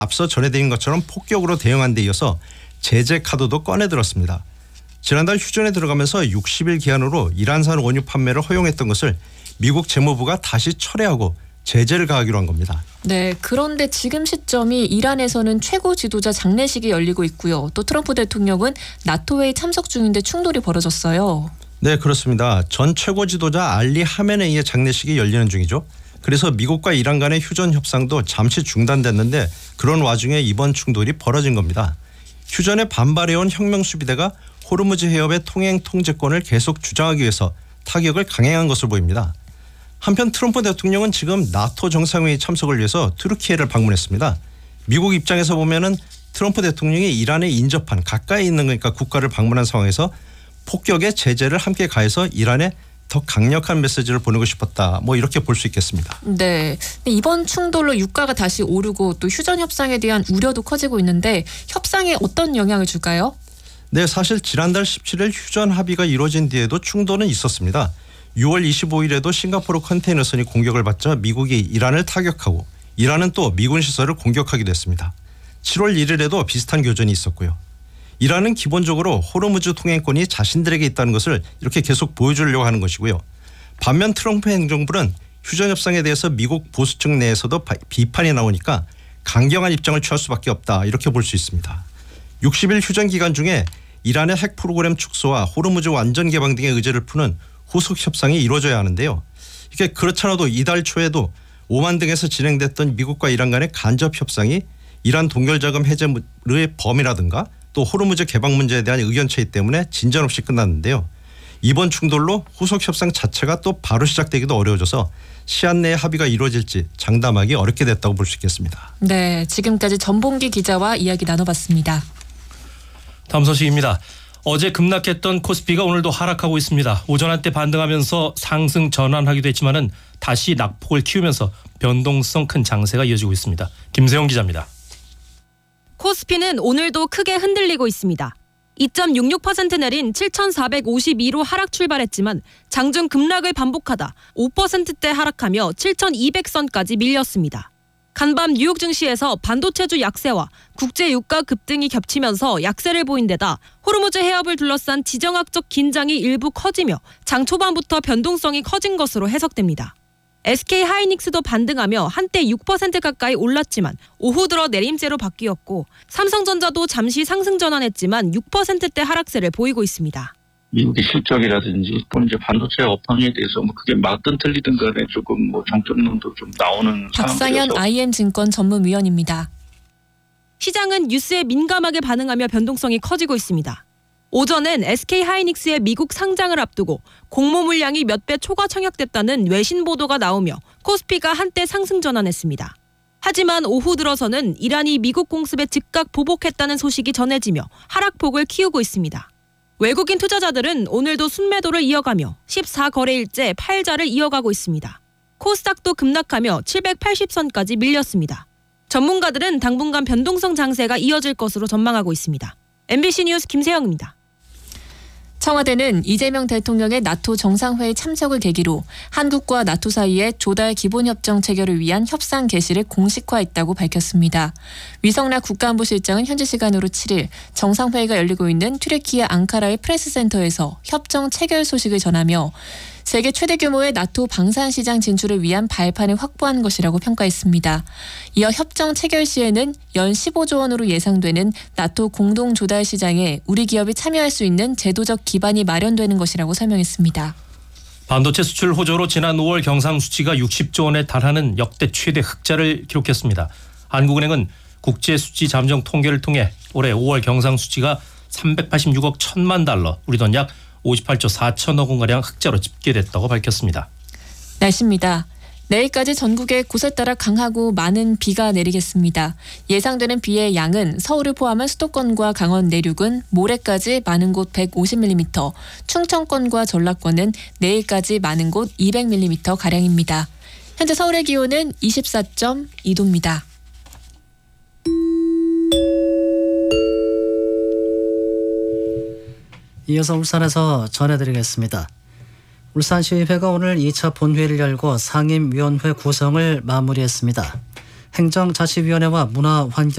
앞서 전해드린 것처럼 폭격으로 대응한 데 이어서 제재 카드도 꺼내들었습니다. 지난달 휴전에 들어가면서 60일 기한으로 이란산 원유 판매를 허용했던 것을 미국 재무부가 다시 철회하고 제재를 가하기로 한 겁니다. 네, 그런데 지금 시점이 이란에서는 최고 지도자 장례식이 열리고 있고요. 또 트럼프 대통령은 나토회의 참석 중인데 충돌이 벌어졌어요. 네, 그렇습니다. 전 최고 지도자 알리 하메네이의 장례식이 열리는 중이죠. 그래서 미국과 이란 간의 휴전 협상도 잠시 중단됐는데 그런 와중에 이번 충돌이 벌어진 겁니다. 휴전에 반발해온 혁명수비대가 호르무즈 해협의 통행 통제권을 계속 주장하기 위해서 타격을 강행한 것으로 보입니다. 한편 트럼프 대통령은 지금 나토 정상회의 참석을 위해서 투르키예를 방문했습니다. 미국 입장에서 보면은 트럼프 대통령이 이란에 인접한 가까이 있는 그러니까 국가를 방문한 상황에서 폭격의 제재를 함께 가해서 이란에 더 강력한 메시지를 보내고 싶었다. 뭐 이렇게 볼 수 있겠습니다. 네, 이번 충돌로 유가가 다시 오르고 또 휴전 협상에 대한 우려도 커지고 있는데 협상에 어떤 영향을 줄까요? 네, 사실 지난달 17일 휴전 합의가 이루어진 뒤에도 충돌은 있었습니다. 6월 25일에도 싱가포르 컨테이너선이 공격을 받자 미국이 이란을 타격하고 이란은 또 미군 시설을 공격하기도 했습니다. 7월 1일에도 비슷한 교전이 있었고요. 이란은 기본적으로 호르무즈 통행권이 자신들에게 있다는 것을 이렇게 계속 보여주려고 하는 것이고요. 반면 트럼프 행정부는 휴전 협상에 대해서 미국 보수층 내에서도 비판이 나오니까 강경한 입장을 취할 수밖에 없다 이렇게 볼 수 있습니다. 60일 휴전 기간 중에 이란의 핵 프로그램 축소와 호르무즈 완전 개방 등의 의제를 푸는 후속 협상이 이루어져야 하는데요. 이게 그렇잖아도 이달 초에도 오만 등에서 진행됐던 미국과 이란 간의 간접 협상이 이란 동결자금 해제의 범위라든가 또 호르무즈 개방 문제에 대한 의견 차이 때문에 진전 없이 끝났는데요. 이번 충돌로 후속 협상 자체가 또 바로 시작되기도 어려워져서 시한 내에 합의가 이루어질지 장담하기 어렵게 됐다고 볼 수 있겠습니다. 네, 지금까지 전봉기 기자와 이야기 나눠봤습니다. 다음 소식입니다. 어제 급락했던 코스피가 오늘도 하락하고 있습니다. 오전 한때 반등하면서 상승 전환하기도 했지만은 다시 낙폭을 키우면서 변동성 큰 장세가 이어지고 있습니다. 김세영 기자입니다. 코스피는 오늘도 크게 흔들리고 있습니다. 2.66% 내린 7,452로 하락 출발했지만 장중 급락을 반복하다 5%대 하락하며 7,200선까지 밀렸습니다. 간밤 뉴욕 증시에서 반도체주 약세와 국제 유가 급등이 겹치면서 약세를 보인 데다 호르무즈 해협을 둘러싼 지정학적 긴장이 일부 커지며 장 초반부터 변동성이 커진 것으로 해석됩니다. SK 하이닉스도 반등하며 한때 6% 가까이 올랐지만 오후 들어 내림세로 바뀌었고 삼성전자도 잠시 상승 전환했지만 6%대 하락세를 보이고 있습니다. 미국의 실적이라든지 또 이제 반도체 업황에 대해서 뭐 그게 맞든 틀리든 간에 조금 뭐 정점론도 좀 나오는 박상현 IM증권 전문위원입니다. 시장은 뉴스에 민감하게 반응하며 변동성이 커지고 있습니다. 오전엔 SK 하이닉스의 미국 상장을 앞두고 공모 물량이 몇 배 초과 청약됐다는 외신 보도가 나오며 코스피가 한때 상승 전환했습니다. 하지만 오후 들어서는 이란이 미국 공습에 즉각 보복했다는 소식이 전해지며 하락폭을 키우고 있습니다. 외국인 투자자들은 오늘도 순매도를 이어가며 14거래일째 팔자를 이어가고 있습니다. 코스닥도 급락하며 780선까지 밀렸습니다. 전문가들은 당분간 변동성 장세가 이어질 것으로 전망하고 있습니다. MBC 뉴스 김세영입니다. 청와대는 이재명 대통령의 나토 정상회의 참석을 계기로 한국과 나토 사이에 조달 기본협정 체결을 위한 협상 개시를 공식화했다고 밝혔습니다. 위성락 국가안보실장은 현지 시간으로 7일 정상회의가 열리고 있는 튀르키예 앙카라의 프레스센터에서 협정 체결 소식을 전하며 세계 최대 규모의 나토 방산시장 진출을 위한 발판을 확보한 것이라고 평가했습니다. 이어 협정 체결 시에는 연 15조 원으로 예상되는 나토 공동 조달 시장에 우리 기업이 참여할 수 있는 제도적 기반이 마련되는 것이라고 설명했습니다. 반도체 수출 호조로 지난 5월 경상 수지가 60조 원에 달하는 역대 최대 흑자를 기록했습니다. 한국은행은 국제 수지 잠정 통계를 통해 올해 5월 경상 수지가 386억 1천만 달러, 우리 돈 약 58조 4천억 원가량 흑자로 집계됐다고 밝혔습니다. 날씨입니다. 내일까지 전국에 곳에 따라 강하고 많은 비가 내리겠습니다. 예상되는 비의 양은 서울을 포함한 수도권과 강원 내륙은 모레까지 많은 곳 150mm, 충청권과 전라권은 내일까지 많은 곳 200mm가량입니다. 현재 서울의 기온은 24.2도입니다. 이어서 울산에서 전해드리겠습니다. 울산시의회가 오늘 2차 본회의를 열고 상임위원회 구성을 마무리했습니다. 행정자치위원회와 문화환경